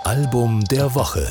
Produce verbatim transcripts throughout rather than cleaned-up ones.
Album der Woche.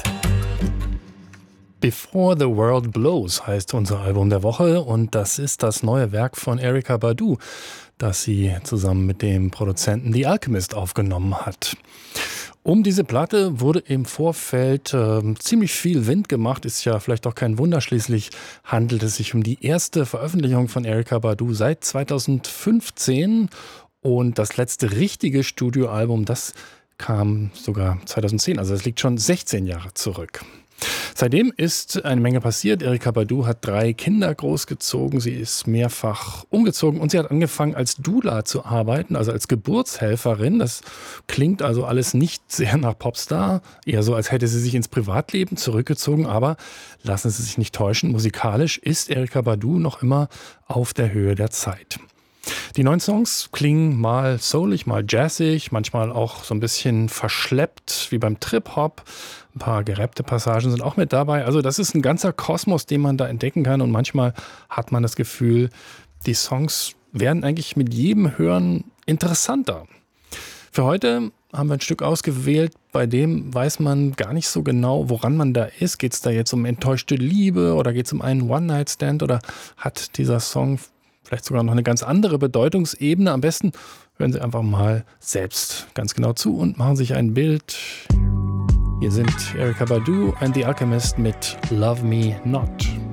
Before the World Blows heißt unser Album der Woche und das ist das neue Werk von Erykah Badu, das sie zusammen mit dem Produzenten The Alchemist aufgenommen hat. Um diese Platte wurde im Vorfeld äh, ziemlich viel Wind gemacht, ist ja vielleicht auch kein Wunder, schließlich handelt es sich um die erste Veröffentlichung von Erykah Badu seit zweitausendfünfzehn und das letzte richtige Studioalbum, das kam sogar zweitausendzehn, also das liegt schon sechzehn Jahre zurück. Seitdem ist eine Menge passiert. Erykah Badu hat drei Kinder großgezogen, sie ist mehrfach umgezogen und sie hat angefangen als Doula zu arbeiten, also als Geburtshelferin. Das klingt also alles nicht sehr nach Popstar, eher so, als hätte sie sich ins Privatleben zurückgezogen, aber lassen Sie sich nicht täuschen, musikalisch ist Erykah Badu noch immer auf der Höhe der Zeit. Die neuen Songs klingen mal soulig, mal jazzig, manchmal auch so ein bisschen verschleppt, wie beim Trip-Hop. Ein paar gerappte Passagen sind auch mit dabei. Also das ist ein ganzer Kosmos, den man da entdecken kann. Und manchmal hat man das Gefühl, die Songs werden eigentlich mit jedem Hören interessanter. Für heute haben wir ein Stück ausgewählt, bei dem weiß man gar nicht so genau, woran man da ist. Geht es da jetzt um enttäuschte Liebe oder geht es um einen One-Night-Stand oder hat dieser Song vielleicht sogar noch eine ganz andere Bedeutungsebene? Am besten hören Sie einfach mal selbst ganz genau zu und machen sich ein Bild. Hier sind Erykah Badu und The Alchemist mit Love Me Not.